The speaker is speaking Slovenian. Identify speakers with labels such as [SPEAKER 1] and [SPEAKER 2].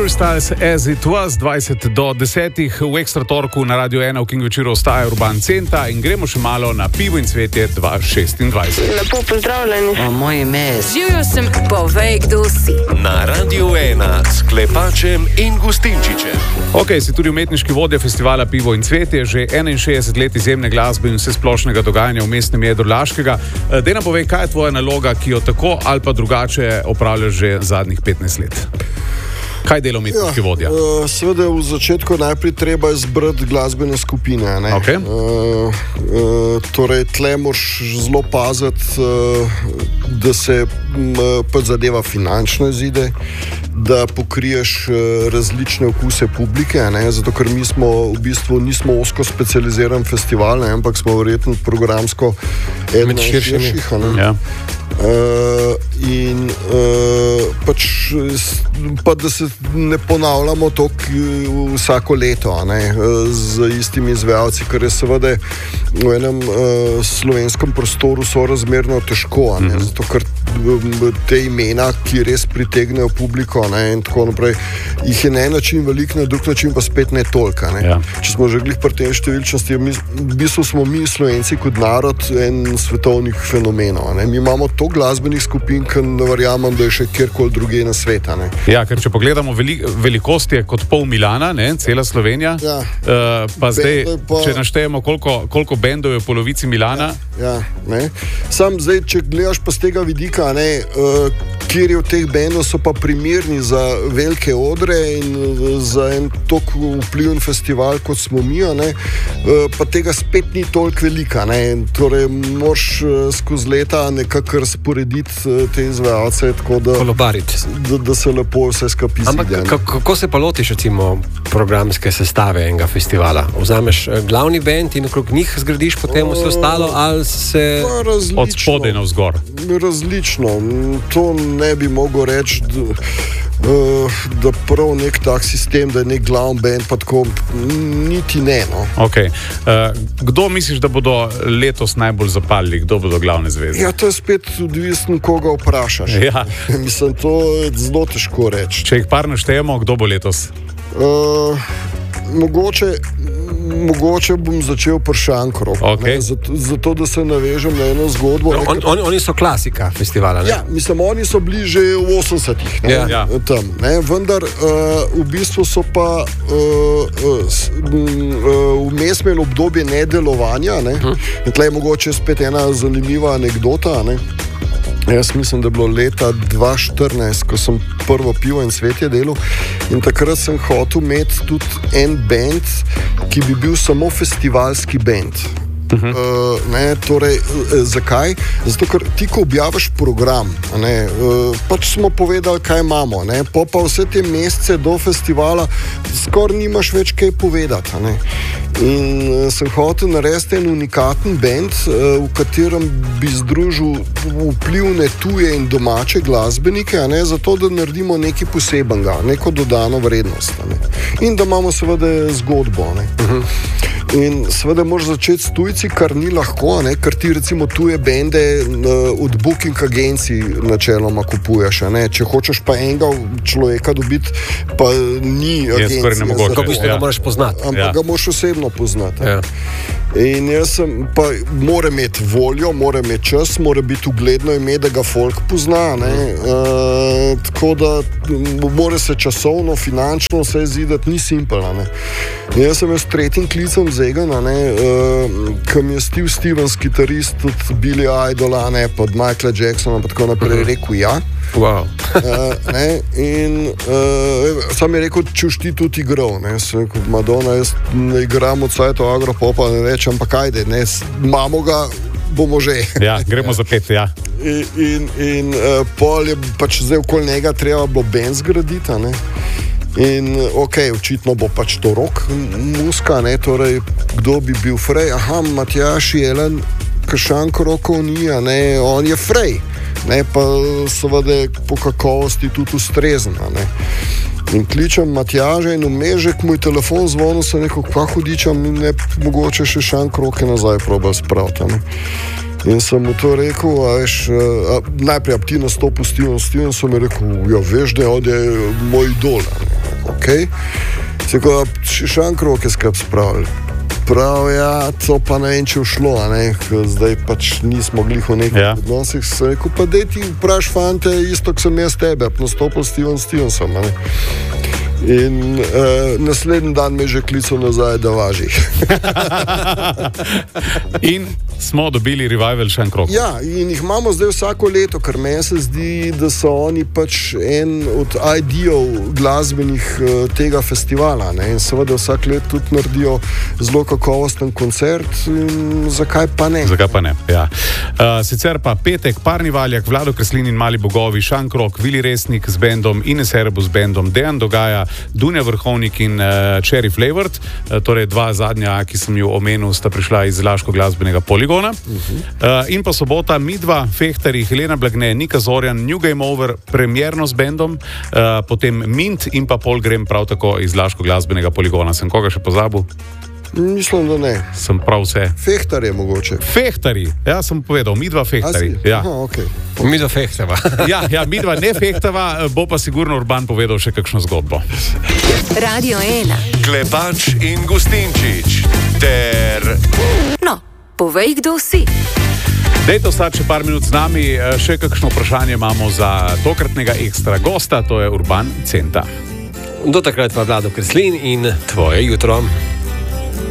[SPEAKER 1] Harry Styles, As It Was, 20 do 10 v Ekstra torku na Radio 1 v King večeru ostaja Urban Centa in gremo še malo na Pivo in cvetje 2026.
[SPEAKER 2] Lepo pozdravljeni.
[SPEAKER 3] Moje ime je...
[SPEAKER 4] Živijo sem, povej, kdo si.
[SPEAKER 5] Na Radio 1 s Klepačem in Gustinčičem.
[SPEAKER 1] Ok, si tudi umetniški vodja festivala Pivo in cvetje, že 61 let izjemne glasbe in vse splošnega dogajanja v mestnem jedru Laškega. Dej nam povej, kaj je tvoja naloga, ki jo tako ali pa drugače opravljaš že zadnjih 15 let? Kaj dela umetniški vodja?
[SPEAKER 6] Seveda v začetku najprej treba izbrati glasbene skupine.
[SPEAKER 1] Okay.
[SPEAKER 6] Torej, tle moraš zelo paziti, da se zadeva finančno izide, da pokriješ različne okuse publike, zato ker mi smo v bistvu nismo osko specializiran festival, ampak smo verjetno programsko eden širših. Pa da se ne ponavljamo to vsako leto z istimi izvajalci, ker je seveda v enem slovenskem prostoru sorazmerno težko, zato ker te imena, ki res pritegnejo publiko in tako naprej, jih je na en način veliko, na drug način pa spet ne toliko. Če smo že glih pri tem številčnosti, v bistvu smo mi Slovenci kot narod en svetovnih fenomenov. Mi imamo to glasbenih skupin, ki ne verjamem, da je še kjerkoli druge na sveta.
[SPEAKER 1] Ja, ker če pogledamo, velikost je kot pol Milana, cela Slovenija, zdaj, če naštejemo, koliko bendov je v polovici Milana.
[SPEAKER 6] Sam zdaj, če gledaš pa z tega vidika, kjer je v teh bendov so pa primerni za velike odre in za en tok vpliven festival, kot smo mi, pa tega spet ni toliko velika. Torej, moraš skozi leta nekako razporediti te izvajalce, tako da se lepo vse skupaj izide.
[SPEAKER 3] Ampak kako se pa lotiš, recimo, programske sestave enega festivala? Vzameš glavni bend in okrog njih zgradiš potem vse ostalo, ali se
[SPEAKER 1] od spodaj navzgor?
[SPEAKER 6] Različno. To ne bi mogel reči, da prav nek tak sistem, da je nek glavni band, pa tako niti ne.
[SPEAKER 1] Okay. Kdo misliš, da bodo letos najbolj zapalili? Kdo bodo glavne zvezde?
[SPEAKER 6] Ja, to je spet odvisno, koga vprašaš.
[SPEAKER 1] Ja.
[SPEAKER 6] Mislim, to je zelo težko reči.
[SPEAKER 1] Če jih par naštejemo, kdo bo letos?
[SPEAKER 6] Mogoče bom začel pri Šankroku, zato da se navežem na eno zgodbo.
[SPEAKER 3] Oni so klasika festivala, ne?
[SPEAKER 6] Ja, mislim, oni so bili že v 80-ih tam, vendar v bistvu so pa vmes imeli obdobje nedelovanja, in tle je mogoče spet ena zanimiva anekdota, Jaz mislim, da je bilo leta 2014, ko sem prvo Pivo in cvetje delal, in takrat sem hotel imeti tudi en band, ki bi bil samo festivalski band. Torej, zakaj? Zato, ker ti, ko objaviš program, pač smo povedali, kaj imamo, pa vse te mesece do festivala skoraj nimaš več kaj povedati. In sem hotel narediti en unikaten band, v katerem bi združil vplivne tuje in domače glasbenike, zato da naredimo nekaj posebenega, neko dodano vrednost. In da imamo seveda zgodbo. In seveda moraš začeti s tujci, kar ni lahko, ker ti recimo tuje bende od booking agencij načeloma kupuješ. Če hočeš pa enega človeka dobiti, pa ni agencija.
[SPEAKER 3] Kako bi ga moraš poznati?
[SPEAKER 6] Ampak ga moraš osebno poznati. In jaz pa mora imeti voljo, mora imeti čas, mora biti ugledno ime, da ga folk pozna. Tako da mora se časovno, finančno vse izideti, ni simpel. Jaz sem s tretjim klicem Zegana, ki mi je Steve Stevens, kitarist od Billy Idola, pa od Michaela Jacksona, pa tako naprej, rekel ja.
[SPEAKER 3] Wow.
[SPEAKER 6] In sam je rekel, če už ti tudi igral. Sem rekel, Madonna, jaz ne igram od sajto Agropopa, ne rečem, ampak ajde, imamo ga, bomo že.
[SPEAKER 1] Ja, gremo za 5, ja.
[SPEAKER 6] In pol je pač zdaj okoli njega treba bilo band zgraditi, In očitno bo pač to rock muska, torej kdo bi bil Frej? Matjaž Jelen, ki Šankrokov ni, on je Frej, pa seveda po kakovosti tudi ustrezen. In kličem Matjaža in vmežek moj telefon zvonil, sem rekel, kva hudičam, mogoče še Šankroke nazaj probal spraviti. In sem mu to rekel, najprej ti nastopil Steven, sem mi rekel, ja veš, da je moj idol. ok. Tako, Šankrok je skrb spravil. Prav, ja, to pa ne vem, če všlo, zdaj pač nismo glih v nekaj odnosih. Sem rekel, pa dej ti vpraš fante, isto, ko sem jaz tebe, nastopil Stevensom, In naslednji dan me je že klical nazaj, da važi.
[SPEAKER 1] In smo dobili revival Šankrok.
[SPEAKER 6] Ja, in jih imamo zdaj vsako leto, ker meni se zdi, da so oni pač en od idejev glasbenih tega festivala. In seveda vsak let tudi naredijo zelo kakovosten koncert. Zakaj pa ne?
[SPEAKER 1] Zakaj pa ne, ja. Sicer pa petek, Parni Valjak, Vlado Kreslin in Mali bogovi, Šankrok, Vili Resnik z bendom, Ines Erebus z bendom, Dejan Dogaja, Dunja Vrhovnik in Cherry Flavored, torej dva zadnja, ki sem ju omenil, sta prišla iz Laško glasbenega poligona. In pa sobota, Midva, Fehtari, Helena Blagne, Nika Zorjan, New Game Over, premierno z bendom, potem Mint in pa Pol Grem, prav tako iz Laško glasbenega poligona. Sem koga še pozabil?
[SPEAKER 6] Mislim, da ne.
[SPEAKER 1] Sem prav vse.
[SPEAKER 6] Fehtari je mogoče.
[SPEAKER 1] Fehtari, ja, sem povedal, Midva Fehtari. Ja.
[SPEAKER 6] Aha, okay.
[SPEAKER 3] Midva fehtava.
[SPEAKER 1] Ja, Midva ne fehtava, bo pa sigurno Urban povedal še kakšno zgodbo.
[SPEAKER 4] Radio 1.
[SPEAKER 5] Klepač in Gustinčič ter...
[SPEAKER 4] No, povej, kdo si.
[SPEAKER 1] Dejte ostati še par minut z nami, še kakšno vprašanje imamo za tokratnega ekstra gosta, to je Urban Centa.
[SPEAKER 3] Do takrat pa Vlado Kreslin in tvoje jutro.